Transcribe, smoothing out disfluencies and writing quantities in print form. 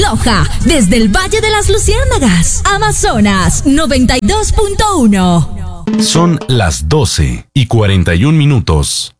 Soja, desde el Valle de las Luciérnagas, Amazonas 92.1. Son las 12:41.